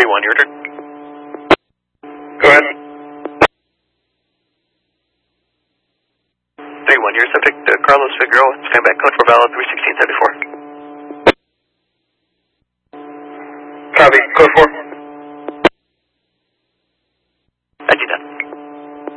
3-1, your turn. Go ahead. 3-1, your subject, Carlos Figueroa, stand back, code for valid 31674. Copy, code 4.